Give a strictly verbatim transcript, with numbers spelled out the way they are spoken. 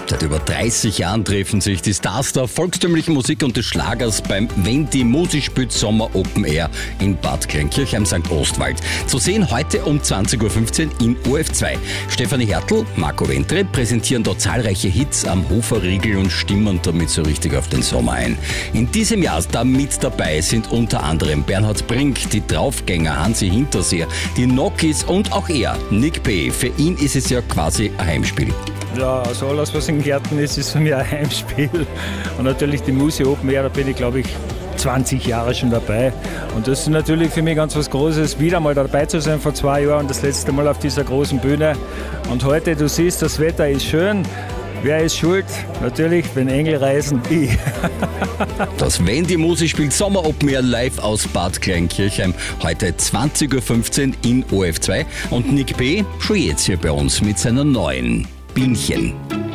Seit über dreißig Jahren treffen sich die Stars der volkstümlichen Musik und des Schlagers beim Wenn die Musi spielt Sommer Open Air in Bad Kleinkirch am Sankt Ostwald. Zu sehen heute um zwanzig Uhr fünfzehn in O F zwei. Stefanie Hertel, Marco Ventre präsentieren dort zahlreiche Hits am Hoferriegel und stimmen damit so richtig auf den Sommer ein. In diesem Jahr da mit dabei sind unter anderem Bernhard Brink, die Draufgänger Hansi Hinterseer, die Nokis und auch er, Nick B. Für ihn ist es ja quasi ein Heimspiel. Ja, also alles, was in Gärten ist, ist für mich ein Heimspiel. Und natürlich die Musi Open Air, da bin ich, glaube ich, zwanzig Jahre schon dabei. Und das ist natürlich für mich ganz was Großes, wieder mal dabei zu sein vor zwei Jahren und das letzte Mal auf dieser großen Bühne. Und heute, du siehst, das Wetter ist schön. Wer ist schuld? Natürlich, wenn Engel reisen, ich. Das Wenn die Musi spielt Sommer Open Air live aus Bad Kleinkirchheim. Heute zwanzig Uhr fünfzehn in O F zwei. Und Nick B. schon jetzt hier bei uns mit seiner neuen Bienchen.